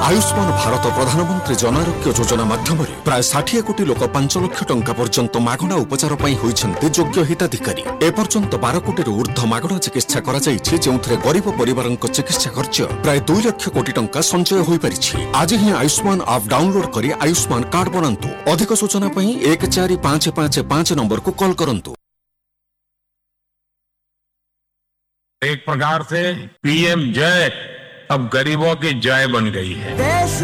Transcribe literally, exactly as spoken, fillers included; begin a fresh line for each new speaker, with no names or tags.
आयुष्मान भारत प्रधानमंत्री जन आरोग्य योजना माध्यम प्राय षाठी कोटी लोक पांच लाख टंका पर्यंत मागणा उपचार होइछन्ते योग्य हिताधिकारी। एपर्यंत बारह कोटी ऊर्ध्व मागणा चिकित्सा करा जायछि, जेउथरे गरीब परिवारक चिकित्सा खर्च प्राय दो लाख कोटी टंका संचय होई परिछि। आज ही आयुष्मान ऐप डाउनलोड करी आयुष्मान कार्ड बनांतु। अधिक सूचना पई एक चार पाँच पाँच पाँच नंबर को कॉल करंतु।
एक प्रकार से पीएम जय अब गरीबों की जय बन गई है।